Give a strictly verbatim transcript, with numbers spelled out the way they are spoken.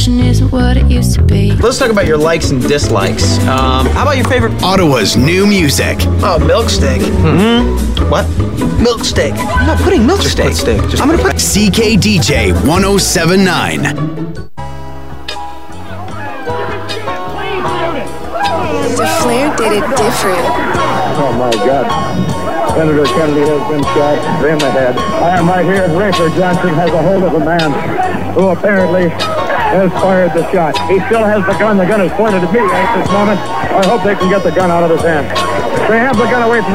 Isn't what it used to be. Let's talk about your likes and dislikes. Um, how about your favorite? Ottawa's new music. Oh, milk steak. Mm-hmm. What? Milk steak. I'm not putting milk Just steak. put steak. Just I'm put gonna put. C K D J one oh seven point nine. The Flair did it different. Oh my God. Senator Kennedy has been shot in the head. I am right here. Rafer Johnson has a hold of a man who apparently has fired the shot. He still has the gun. The gun is pointed at me at this moment. I hope they can get the gun out of his hand. They have the gun away from